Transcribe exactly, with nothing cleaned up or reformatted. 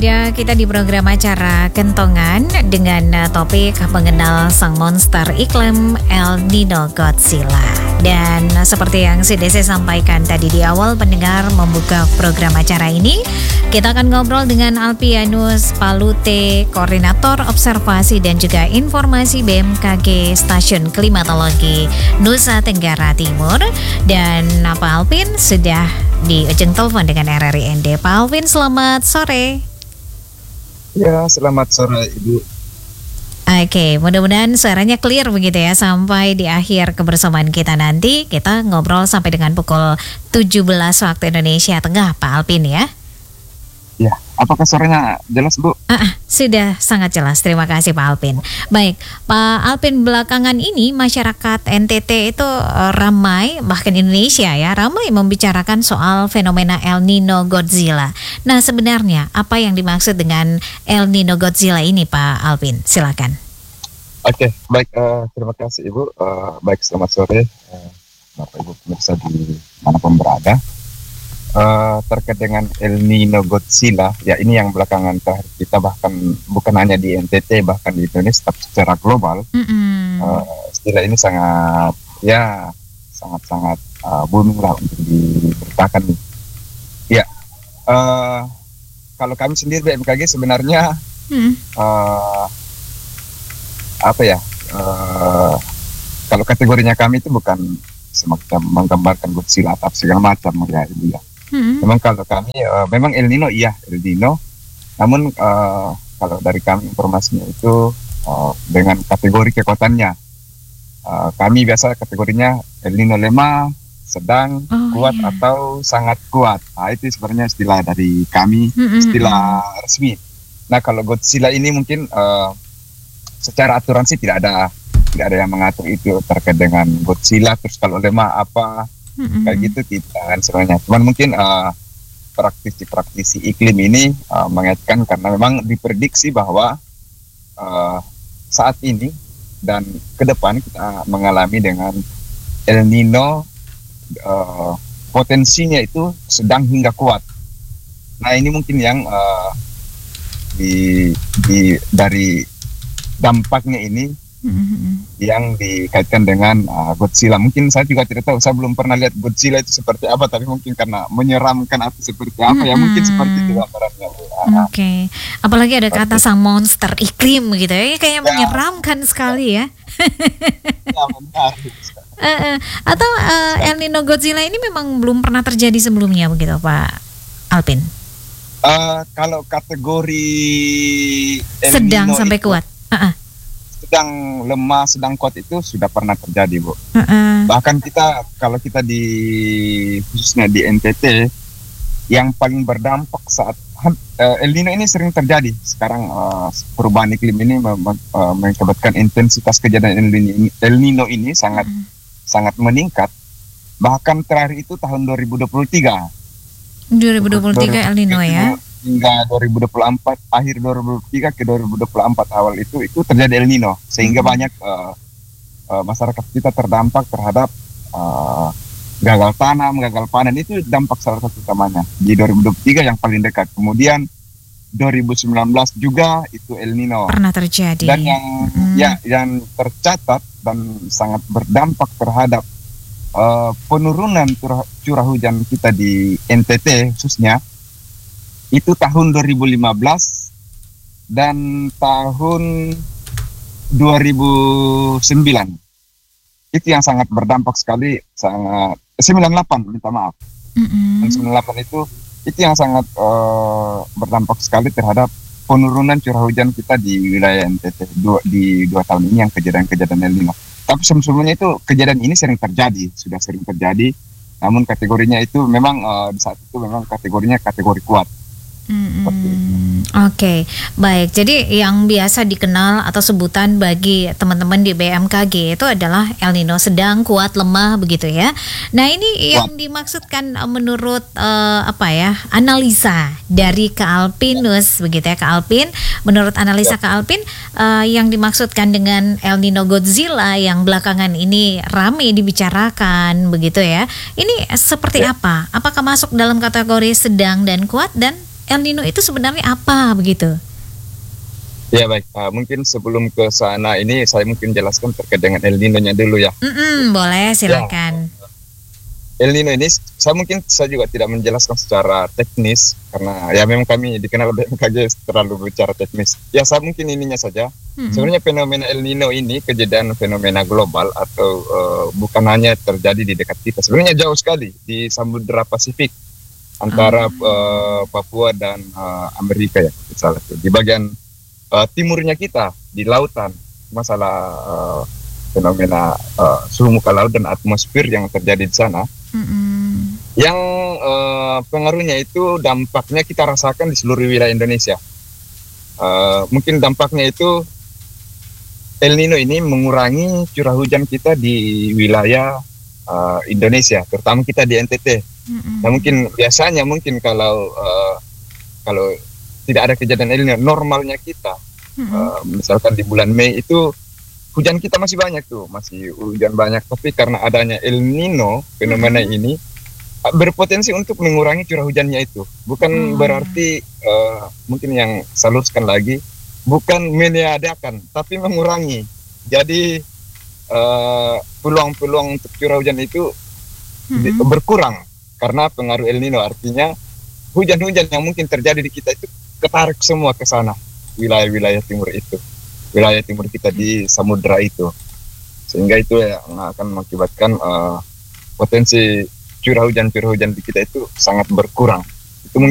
Ya, kita di program acara Kentongan dengan uh, topik mengenal sang monster iklim El Nino Godzilla. Dan uh, seperti yang sudah saya sampaikan tadi di awal pendengar membuka program acara ini, kita akan ngobrol dengan Alpianus Palute, Koordinator Observasi dan juga Informasi B M K G Stasiun Klimatologi Nusa Tenggara Timur. Dan uh, Pak Alpin sudah di ujung telepon dengan R R I N D. Pak Alpin, selamat sore. Ya, selamat sore Ibu. Oke, mudah-mudahan suaranya clear begitu ya sampai di akhir kebersamaan kita nanti. Kita ngobrol sampai dengan pukul tujuh belas waktu Indonesia Tengah, Pak Alpin ya. Ya, apakah suaranya jelas Bu? Ah, sudah sangat jelas, terima kasih Pak Alpin. Baik, Pak Alpin, belakangan ini masyarakat N T T itu ramai, bahkan Indonesia ya, ramai membicarakan soal fenomena El Nino Godzilla. Nah, sebenarnya apa yang dimaksud dengan El Nino Godzilla ini Pak Alpin? Silakan. Oke, baik, uh, terima kasih Ibu. Uh, baik, selamat sore uh, Bapak Ibu pemirsa di manapun berada. Uh, terkait dengan El Nino Godzilla, ya ini yang belakangan terakhir kita bahkan bukan hanya di N T T, bahkan di Indonesia, tapi secara global, mm-hmm. uh, istilah ini sangat, ya sangat-sangat uh, booming lah untuk diberitakan nih. Ya, uh, kalau kami sendiri B M K G sebenarnya mm. uh, apa ya, uh, kalau kategorinya kami itu bukan semacam menggambarkan Godzilla atau segala macam ya Ibu ya. Hmm. Memang kalau kami, uh, memang El Nino iya El Nino, namun uh, kalau dari kami informasinya itu uh, dengan kategori kekuatannya, uh, kami biasa kategorinya El Nino lemah, sedang, oh, kuat yeah. atau sangat kuat. Nah, itu sebenarnya istilah dari kami, hmm, istilah hmm. resmi. Nah kalau Godzilla ini mungkin uh, secara aturan sih tidak ada tidak ada yang mengatur itu terkait dengan Godzilla. Terus kalau lemah apa? Mm-hmm. Kayak gitu tidak kan sebenarnya. Cuman mungkin uh, praktisi-praktisi iklim ini uh, mengaitkan karena memang diprediksi bahwa uh, saat ini dan ke depan kita mengalami dengan El Nino, uh, potensinya itu sedang hingga kuat. Nah ini mungkin yang uh, di, di dari dampaknya ini Mm-hmm. yang dikaitkan dengan uh, Godzilla. Mungkin saya juga tidak tahu, saya belum pernah lihat Godzilla itu seperti apa, tapi mungkin karena menyeramkan atau seperti apa, mm-hmm. ya mungkin seperti itu gambarannya. Oke, okay. Apalagi ada kata sang monster iklim gitu ya, kayak ya. menyeramkan sekali ya. Ya benar. uh, uh, atau uh, El Nino Godzilla ini memang belum pernah terjadi sebelumnya begitu Pak Alpin? Uh, kalau kategori El sedang Nino sampai itu, kuat. Uh-uh. sedang lemah, sedang kuat itu sudah pernah terjadi, Bu. Uh-uh. Bahkan kita, kalau kita di khususnya di N T T, yang paling berdampak saat uh, El Nino ini sering terjadi. Sekarang uh, perubahan iklim ini mem- uh, mengakibatkan intensitas kejadian El Nino, El Nino ini sangat uh-uh. sangat meningkat. Bahkan terakhir itu tahun dua ribu dua puluh tiga. dua ribu dua puluh tiga El Nino ya. Hingga dua ribu dua puluh empat, akhir dua ribu dua puluh tiga ke dua ribu dua puluh empat awal itu itu terjadi El Nino, sehingga hmm. banyak uh, uh, masyarakat kita terdampak terhadap uh, gagal tanam, gagal panen. Itu dampak salah satu utamanya di dua ribu dua puluh tiga yang paling dekat. Kemudian dua ribu sembilan belas juga itu El Nino pernah terjadi. Dan yang hmm. ya yang tercatat dan sangat berdampak terhadap uh, penurunan curah, curah hujan kita di N T T khususnya itu tahun dua ribu lima belas dan tahun dua ribu sembilan. Itu yang sangat berdampak sekali, sangat sembilan puluh delapan minta maaf. Mm-hmm. Dan sembilan puluh delapan itu itu yang sangat uh, berdampak sekali terhadap penurunan curah hujan kita di wilayah N T T dua, di dua tahun ini yang kejadian-kejadian El Nino. Tapi sebelumnya itu kejadian ini sering terjadi, sudah sering terjadi. Namun kategorinya itu memang uh, di saat itu memang kategorinya kategori kuat. Hmm, Oke, okay. Baik. Jadi yang biasa dikenal atau sebutan bagi teman-teman di B M K G itu adalah El Nino sedang, kuat, lemah begitu ya. Nah ini yang dimaksudkan menurut uh, apa ya analisa dari Kak Alpinus begitu ya Kak Alpin. Menurut analisa Kak Alpin uh, yang dimaksudkan dengan El Nino Godzilla yang belakangan ini ramai dibicarakan begitu ya. Ini seperti apa? Apakah masuk dalam kategori sedang dan kuat dan El Nino itu sebenarnya apa begitu? Ya baik, uh, mungkin sebelum ke sana ini saya mungkin jelaskan terkait dengan El Nino-nya dulu ya. Mm-mm, boleh, Ya, silakan. El Nino ini saya mungkin saya juga tidak menjelaskan secara teknis karena ya memang kami dikenal B M K G terlalu bicara teknis. Ya saya mungkin ininya saja. Mm-mm. Sebenarnya fenomena El Nino ini kejadian fenomena global atau uh, bukan hanya terjadi di dekat kita. Sebenarnya jauh sekali di Samudra Pasifik antara Oh. uh, Papua dan uh, Amerika ya misalnya tuh. Di bagian uh, timurnya kita di lautan masalah uh, fenomena uh, suhu muka laut dan atmosfer yang terjadi di sana. Mm-mm. Yang uh, pengaruhnya itu dampaknya kita rasakan di seluruh wilayah Indonesia. Uh, mungkin dampaknya itu El Nino ini mengurangi curah hujan kita di wilayah uh, Indonesia, terutama kita di N T T. Mm-mm. Nah mungkin biasanya mungkin kalau uh, kalau tidak ada kejadian El Nino, normalnya kita, Mm-mm. uh, misalkan di bulan Mei itu hujan kita masih banyak tuh, masih hujan banyak. Tapi karena adanya El Nino, fenomena Mm-mm. ini uh, berpotensi untuk mengurangi curah hujannya itu. Bukan Oh. berarti uh, mungkin yang saya luruskan lagi, bukan meniadakan, tapi mengurangi. Jadi uh, peluang-peluang untuk curah hujan itu di- Mm-mm. berkurang karena pengaruh El Nino. Artinya hujan-hujan yang mungkin terjadi di kita itu ketarik semua ke sana, wilayah-wilayah timur itu, wilayah timur kita di samudra itu, sehingga itu yang akan mengakibatkan uh, potensi curah hujan curah hujan di kita itu sangat berkurang. Itu